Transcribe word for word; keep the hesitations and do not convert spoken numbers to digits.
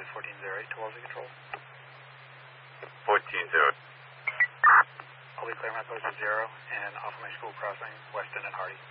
fourteen zero eight to Wellesley Control. fourteen zero. I'll be clearing my post at zero and off of my school crossing, Weston and Hardy.